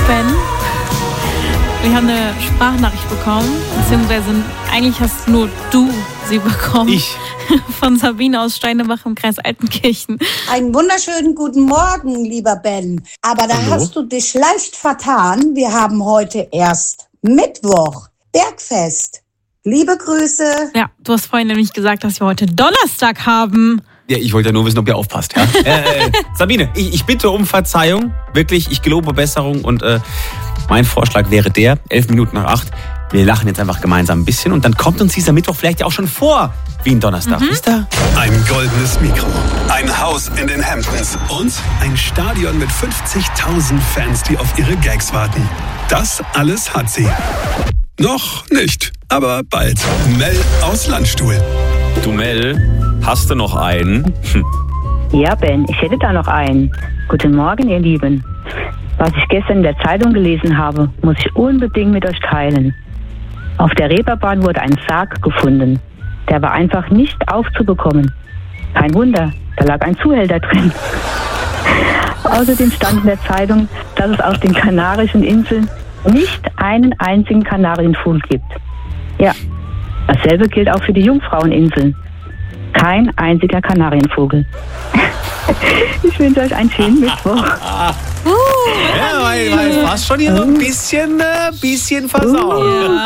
Ben, wir haben eine Sprachnachricht bekommen, beziehungsweise eigentlich hast nur du sie bekommen. Ich? Von Sabine aus Steinebach im Kreis Altenkirchen. Einen wunderschönen guten Morgen, lieber Ben. Aber da hast du dich leicht vertan. Wir haben heute erst Mittwoch, Bergfest. Liebe Grüße. Ja, du hast vorhin nämlich gesagt, dass wir heute Donnerstag haben. Ja, ich wollte ja nur wissen, ob ihr aufpasst. Ja? Sabine, ich bitte um Verzeihung. Wirklich, ich gelobe Besserung. Und mein Vorschlag wäre 7:11. Wir lachen jetzt einfach gemeinsam ein bisschen. Und dann kommt uns dieser Mittwoch vielleicht ja auch schon vor wie ein Donnerstag. Wisst ihr? Ein goldenes Mikro, ein Haus in den Hamptons und ein Stadion mit 50.000 Fans, die auf ihre Gags warten. Das alles hat sie. Noch nicht, aber bald. Mel aus Landstuhl. Du Mel, hast du noch einen? Ja, Ben, ich hätte da noch einen. Guten Morgen, ihr Lieben. Was ich gestern in der Zeitung gelesen habe, muss ich unbedingt mit euch teilen. Auf der Reeperbahn wurde ein Sarg gefunden. Der war einfach nicht aufzubekommen. Kein Wunder, da lag ein Zuhälter drin. Außerdem stand in der Zeitung, dass es auf den Kanarischen Inseln nicht einen einzigen Kanarienvogel gibt. Ja, dasselbe gilt auch für die Jungfraueninseln. Kein einziger Kanarienvogel. Ich wünsche euch einen schönen Mittwoch. Ja, weil fast schon hier so ein bisschen versaut.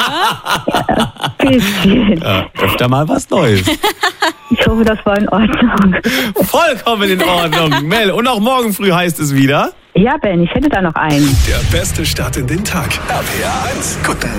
Bisschen. Ja, öfter mal was Neues. Ich hoffe, das war in Ordnung. Vollkommen in Ordnung. Mel, und auch morgen früh heißt es wieder. Ja, Ben, ich hätte da noch einen. Der beste Start in den Tag. RPR 1. Guten